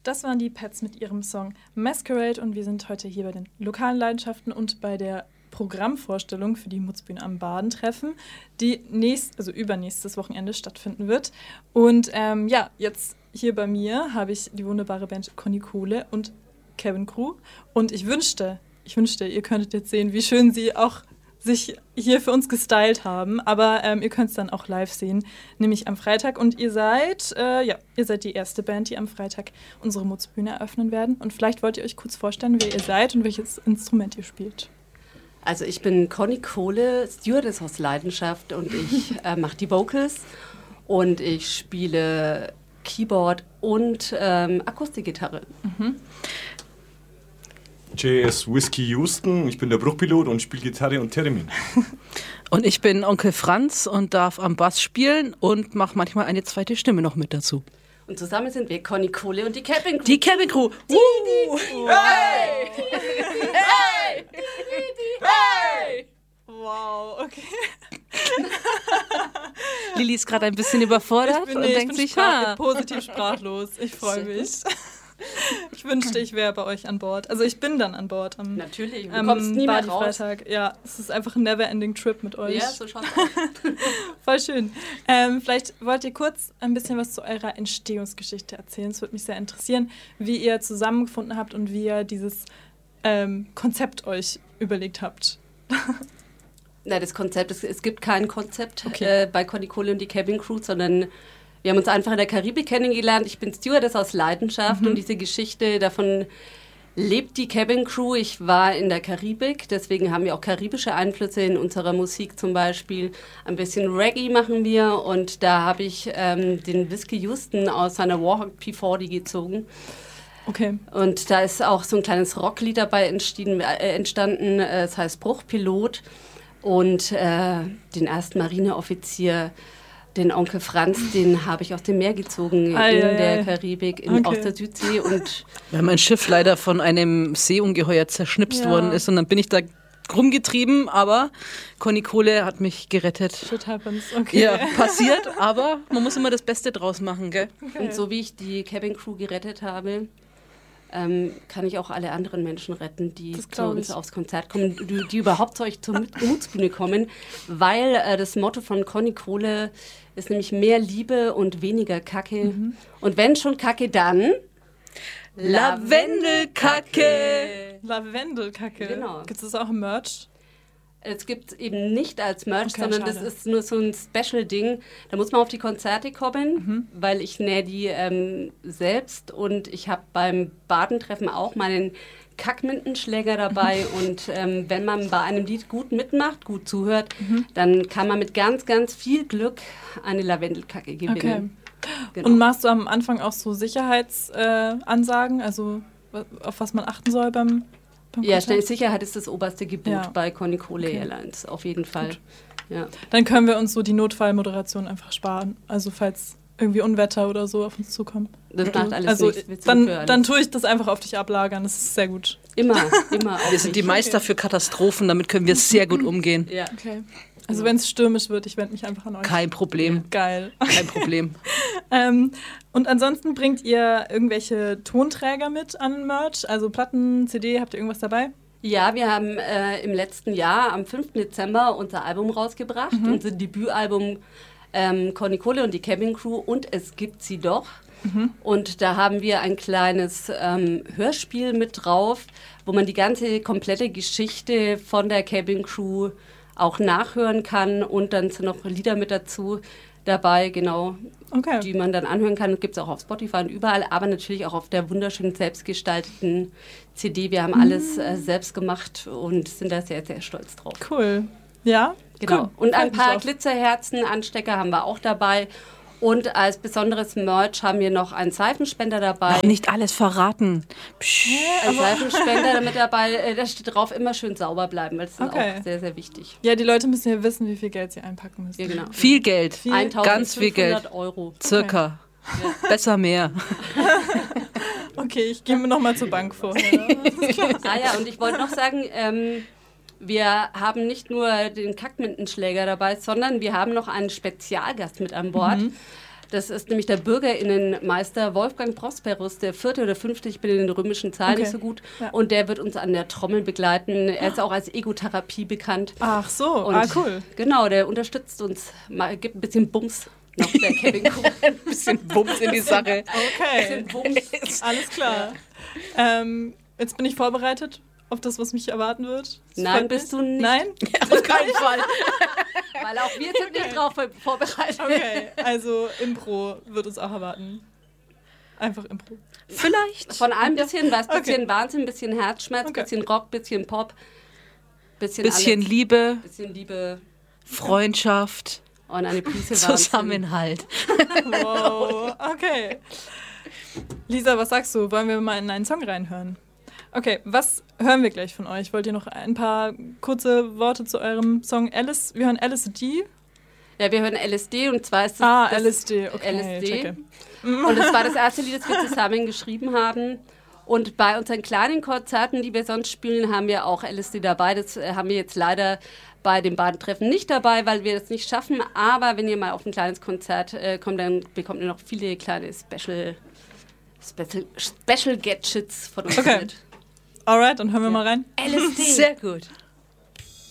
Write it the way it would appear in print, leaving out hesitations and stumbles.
Das waren die Pets mit ihrem Song Masquerade und wir sind heute hier bei den lokalen Leidenschaften und bei der Programmvorstellung für die Mutzbühne am Badentreffen, die übernächstes Wochenende stattfinden wird. Und jetzt hier bei mir habe ich die wunderbare Band Conny Kohle und Cabin Crew und ich wünschte, ihr könntet jetzt sehen, wie schön sie auch sich hier für uns gestylt haben, aber ihr könnt es dann auch live sehen, nämlich am Freitag. Und ihr seid die erste Band, die am Freitag unsere Mutzbühne eröffnen werden. Und vielleicht wollt ihr euch kurz vorstellen, wer ihr seid und welches Instrument ihr spielt. Also ich bin Conny Kohle, Stewardess aus Leidenschaft und ich mache die Vocals und ich spiele Keyboard und Akustikgitarre. Mhm. JS Whiskey Houston, ich bin der Bruchpilot und spiele Gitarre und Theremin. Und ich bin Onkel Franz und darf am Bass spielen und mache manchmal eine zweite Stimme noch mit dazu. Und zusammen sind wir Conny Kohle und die Cabin Crew. Die Cabin Crew! Hey! Hey! Hey! Wow, okay. Lili ist gerade ein bisschen überfordert und denkt sich, positiv sprachlos. Ich freue mich. Ich wünschte, ich wäre bei euch an Bord. Also ich bin dann an Bord am Natürlich, du kommst nie mehr raus. Freitag. Ja, es ist einfach ein never-ending Trip mit euch. Ja, so schaut's aus. Voll schön. Vielleicht wollt ihr kurz ein bisschen was zu eurer Entstehungsgeschichte erzählen. Es würde mich sehr interessieren, wie ihr zusammengefunden habt und wie ihr dieses Konzept euch überlegt habt. Na, das Konzept, es gibt kein Konzept bei Conny Kohle und die Cabin Crew, sondern wir haben uns einfach in der Karibik kennengelernt. Ich bin Stewardess aus Leidenschaft und diese Geschichte, davon lebt die Cabin Crew. Ich war in der Karibik, deswegen haben wir auch karibische Einflüsse in unserer Musik zum Beispiel. Ein bisschen Reggae machen wir und da habe ich den Whiskey Houston aus seiner Warhawk P40 gezogen. Okay. Und da ist auch so ein kleines Rocklied dabei entstanden, es heißt Bruchpilot. Und den ersten Marineoffizier, den Onkel Franz, den habe ich aus dem Meer gezogen der Karibik, aus der Südsee. Und weil mein Schiff leider von einem Seeungeheuer zerschnipst worden ist und dann bin ich da rumgetrieben, aber Conny Kohle hat mich gerettet. Shit happens, okay. Ja, passiert, aber man muss immer das Beste draus machen, gell? Okay. Und so wie ich die Cabin Crew gerettet habe, kann ich auch alle anderen Menschen retten, die zu uns aufs Konzert kommen, die überhaupt zu euch zur Mutzbühne kommen, weil das Motto von Conny Kohle ist nämlich mehr Liebe und weniger Kacke. Mhm. Und wenn schon Kacke, dann Lavendelkacke! Lavendelkacke. Genau. Gibt es auch im Merch? Es gibt es eben nicht als Merch, sondern das ist nur so ein Special-Ding. Da muss man auf die Konzerte kommen, weil ich nähe die selbst und ich habe beim Badentreffen auch meinen Kackmintenschläger dabei und wenn man bei einem Lied gut mitmacht, gut zuhört, dann kann man mit ganz, ganz viel Glück eine Lavendelkacke gewinnen. Okay. Genau. Und machst du am Anfang auch so Sicherheitsansagen, also auf was man achten soll beim Ja, Sicherheit ist das oberste Gebot bei Conny Kohle Airlines, auf jeden Fall. Ja. Dann können wir uns so die Notfallmoderation einfach sparen, also falls irgendwie Unwetter oder so auf uns zukommen. Das macht alles nichts. Dann tue ich das einfach auf dich ablagern, das ist sehr gut. Immer. Wir sind die Meister für Katastrophen, damit können wir sehr gut umgehen. Ja. Okay. Also wenn es stürmisch wird, ich wende mich einfach an euch. Kein Problem. Geil. Kein Problem. Und ansonsten bringt ihr irgendwelche Tonträger mit an Merch? Also Platten, CD, habt ihr irgendwas dabei? Ja, wir haben im letzten Jahr am 5. Dezember unser Album rausgebracht, unser Debütalbum Conny Kohle und die Cabin Crew und es gibt sie doch. Und da haben wir ein kleines Hörspiel mit drauf, wo man die ganze komplette Geschichte von der Cabin Crew auch nachhören kann und dann sind noch Lieder mit dazu dabei, die man dann anhören kann. Gibt es auch auf Spotify und überall, aber natürlich auch auf der wunderschönen selbstgestalteten CD. Wir haben alles selbst gemacht und sind da sehr, sehr stolz drauf. Cool. Ja? Genau. Cool. Und ein paar Glitzerherzen, Anstecker haben wir auch dabei. Und als besonderes Merch haben wir noch einen Seifenspender dabei. Noch nicht alles verraten. Ein Seifenspender mit dabei, da steht drauf, immer schön sauber bleiben, weil das ist auch sehr, sehr wichtig. Ja, die Leute müssen ja wissen, wie viel Geld sie einpacken müssen. Ja, genau. Viel Geld. 1.500 ganz viel Geld. Euro. Circa. Ja. Besser mehr. Okay, ich gehe mir nochmal zur Bank vorher. Und ich wollte noch sagen, wir haben nicht nur den Kackmintenschläger dabei, sondern wir haben noch einen Spezialgast mit an Bord. Das ist nämlich der Bürgerinnenmeister Wolfgang Prosperus, der 4. oder 5. Ich bin in den römischen Zahlen nicht so gut. Ja. Und der wird uns an der Trommel begleiten. Er ist auch als Egotherapie bekannt. Ach so, Und cool. Genau, der unterstützt uns, gibt ein bisschen Bums noch der Kevin Crew. Ein bisschen Bums in die Sache. Okay, alles klar. Jetzt bin ich vorbereitet auf das, was mich erwarten wird. Nein, bist du nicht. Nein? Auf keinen Fall. Weil auch wir sind nicht drauf vorbereitet. Okay, also Impro wird uns auch erwarten. Einfach Impro. Vielleicht. Von allem ein bisschen was, Okay. bisschen Wahnsinn, bisschen Herzschmerz, Okay. bisschen Rock, bisschen Pop, bisschen alles. Liebe, Bisschen Liebe Freundschaft, und eine Prise Wahnsinn. Zusammenhalt. Wow, okay. Lisa, was sagst du? Wollen wir mal in einen Song reinhören? Okay, was hören wir gleich von euch? Wollt ihr noch ein paar kurze Worte zu eurem Song Alice? Wir hören LSD. Ja, wir hören LSD und zwar ist das LSD, okay. LSD. Checke. Und es war das erste Lied, das wir zusammen geschrieben haben. Und bei unseren kleinen Konzerten, die wir sonst spielen, haben wir auch LSD dabei. Das haben wir jetzt leider bei dem Badentreffen nicht dabei, weil wir das nicht schaffen. Aber wenn ihr mal auf ein kleines Konzert kommt, dann bekommt ihr noch viele kleine Special Gadgets von uns Okay. mit. Alright, dann hören wir mal rein. LSD. Sehr gut.